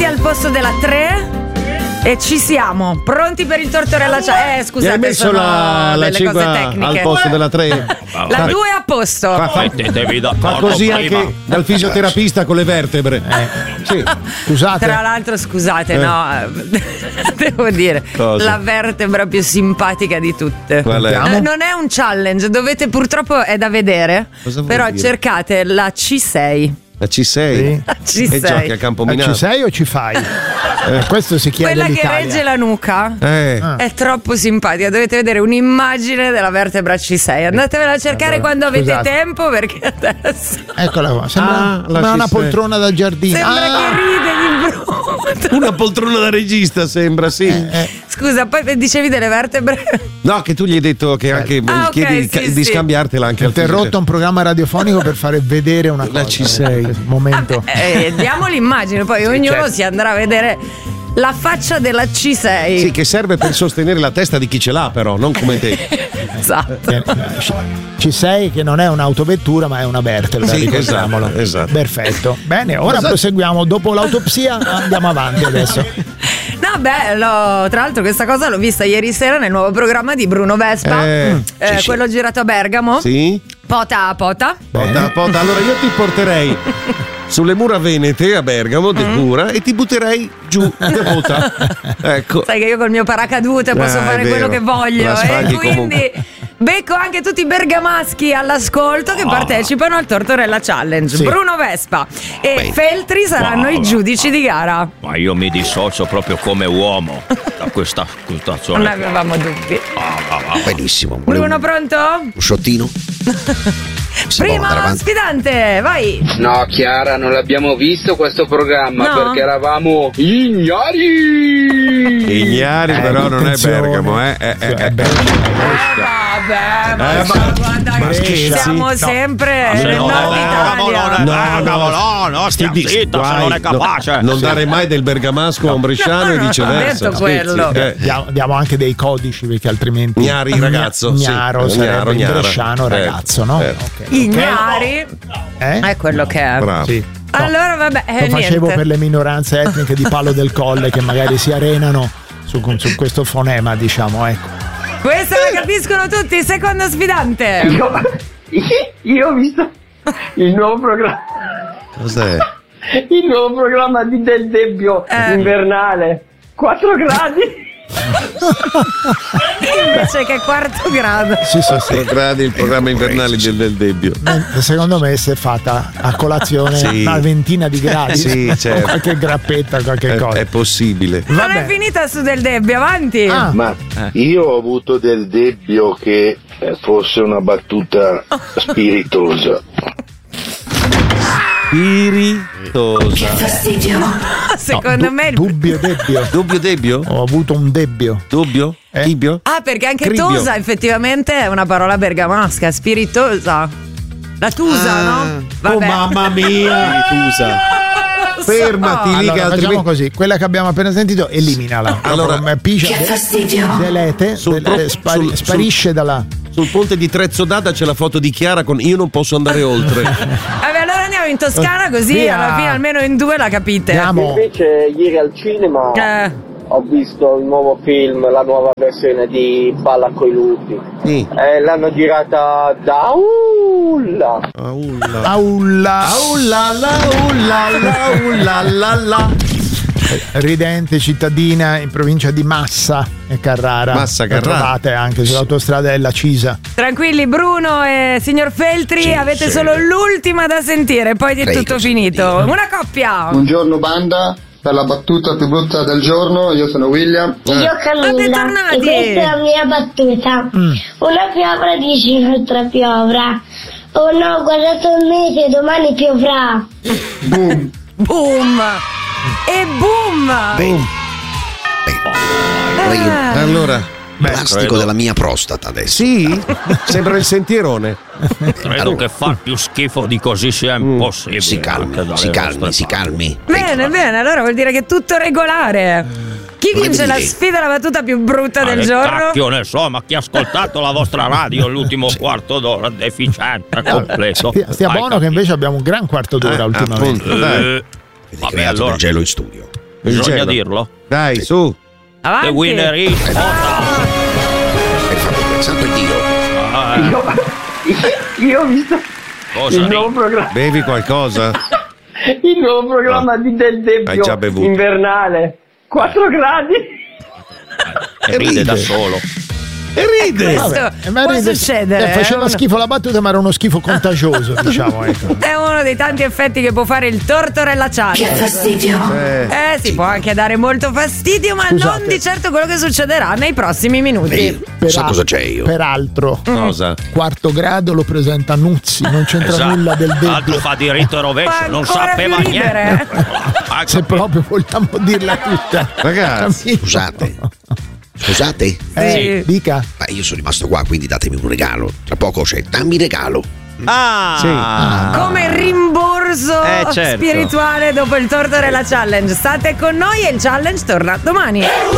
tutti al posto della 3 e ci siamo, pronti per il tortorella challenge. Gli Scusate, hai messo sono la delle 5 cose tecniche. al posto della 3? La 2 a posto. Fa così anche dal fisioterapista con le vertebre. Sì. Scusate. Tra l'altro, scusate, no, devo dire, Cosa? la vertebra più simpatica di tutte. Qual è? Non è un challenge, dovete, purtroppo è da vedere, Cosa vuol però dire? cercate la C6. La C6? Sì. La C6. E giochi a Campominato. Ci sei o ci fai? Questo si chiede Quella che all'Italia. regge la nuca è troppo simpatica. Dovete vedere un'immagine della vertebra C6. Andatevela a cercare quando avete scusate. tempo, perché adesso Eccola qua. Sembra la una C6. poltrona da giardino. sembra che ride di brutto. Una poltrona da regista sembra, sì. Scusa, poi dicevi delle vertebre? No, che tu gli hai detto che anche Ah, ok, chiedi sì, di sì. scambiartela anche al Interrotto un programma radiofonico per fare vedere una cosa. La C6. Momento. Diamo l'immagine, poi ognuno certo. si andrà a vedere la faccia della C6. Sì, che serve per sostenere la testa di chi ce l'ha, però, non come te. Esatto. Ci sei che non è un'autovettura ma è una vertebra, Sì, ricordiamolo. esatto. Perfetto. Bene, ora proseguiamo. Dopo l'autopsia andiamo avanti adesso. No, bello. Tra l'altro questa cosa l'ho vista ieri sera nel nuovo programma di Bruno Vespa, sì. quello girato a Bergamo. Sì? Pota a pota. Pota. Allora io ti porterei sulle mura venete a Bergamo, Depura, e ti butterei giù da Pota. Ecco. Sai che io col mio paracadute posso È fare vero. quello che voglio, La e sfaghi quindi comunque. becco anche tutti i bergamaschi all'ascolto che partecipano al Tortorella Challenge. Sì. Bruno Vespa e Feltri saranno i giudici di gara. Ma io mi dissocio proprio come uomo da questa Non situazione. avevamo dubbi. Benissimo. Bruno, pronto? Un sciottino? Prima sfidante, vai. No, Chiara, non l'abbiamo visto questo programma No? perché eravamo ignari. Ignari, però non è attenzione. Bergamo, È bello. Vabbè, ma guarda ma che scherzi? siamo No. sempre Se nel non nord è Bergamo, non è Italia. Bergamo, no, stia zitta se non è capace. Non dare mai del bergamasco a un bresciano e No, viceversa. ho detto quello. Diamo anche dei codici perché altrimenti Gnari, ragazzo, sì. Gnaro sarebbe in Gnara. bresciano ragazzo, no? Ok. Ignari è quello che è. Bravo. Sì. Allora vabbè, Lo facevo niente. per le minoranze etniche di Palo del Colle che magari si arenano su questo fonema, diciamo, ecco. Questa la capiscono tutti. Secondo sfidante. Io ho visto il nuovo programma. Cos'è? Il nuovo programma di Del Debbio invernale. 4 gradi. Invece che quarto grado. Sì. Gradi il programma invernale del Debbio. Secondo me si è fatta a colazione Sì. una ventina di gradi. Sì, certo. Qualche grappetta, qualche cosa. È possibile. Non Vabbè. è finita su Del Debbio, avanti. Ma io ho avuto Del Debbio che fosse una battuta spiritosa. Spiritosa. Secondo me il... Dubbio debbio. Dubbio Debbio? Ho avuto un debbio. Dubbio? Tibio? Ah, perché anche Cribio. tosa effettivamente è una parola bergamasca, spiritosa. La tusa, no? Oh mamma mia! Tusa. Fermati lì che Allora, facciamo altrimenti. così, quella che abbiamo appena sentito, eliminala. Allora, pigia, delete, sparisce dalla. Sul ponte di Trezzodata c'è la foto di Chiara con "Io non posso andare oltre". Vabbè, allora andiamo in Toscana così Via. alla fine almeno in due la capite. Andiamo. Invece ieri al cinema ho visto il nuovo film, la nuova versione di Balla coi lupi. Sì. L'hanno girata da Ulla. Aulla. Ulla. Ridente cittadina in provincia di Massa e Carrara. Massa, La Carrara. trovate anche sull'autostrada della Cisa. Tranquilli Bruno e signor Feltri, avete solo l'ultima da sentire, poi è tutto finito. Una coppia. Buongiorno banda, per la battuta più brutta del giorno, io sono William. Io Camilla bentornati. e questa è la mia battuta. Una piovra dice un'altra piovra. Oh no, guardate il mese, domani piovrà. Boom. Boom. E boom. Allora, Plastico della mia prostata adesso. sì? Sembra il sentierone. Credo che far più schifo di così sia impossibile. Si calmi. Bene, bene, allora vuol dire che è tutto regolare. Chi vince la sfida alla battuta più brutta del giorno? Cacchio ne so, ma chi ha ascoltato la vostra radio l'ultimo quarto d'ora deficiente completo. Stia buono che invece abbiamo un gran quarto d'ora ultimamente. Appunto, dai. Vabbè, Creato allora del gelo in studio. Bisogna dirlo. Dai, su. Avanti. The winner is Santo Dio. Io ho visto Cosa il nuovo programma. Bevi qualcosa? Il nuovo programma di Del Hai già Debbio bevuto. invernale. 4 gradi. E ride da solo. E ride. Questo ma può ride- succedere. faceva schifo la battuta, ma era uno schifo contagioso, diciamo. Ecco. È uno dei tanti effetti che può fare il Tortorella Challenge. Che fastidio. Sì, può anche dare molto fastidio, ma Scusate. non di certo quello che succederà nei prossimi minuti. Sa cosa c'è io? Peraltro, Cosa? quarto grado lo presenta Nuzzi, non c'entra nulla del L'altro Debbio. fa diritto e rovescio, Fa non ancora sapeva più ridere. niente. Se proprio vogliamo dirla tutta. Ragazzi, Scusate, Sì. Dica. ma io sono rimasto qua, quindi datemi un regalo. Tra poco c'è, dammi regalo. Come rimborso certo. spirituale dopo il Tortorella Challenge. State con noi e il challenge torna domani.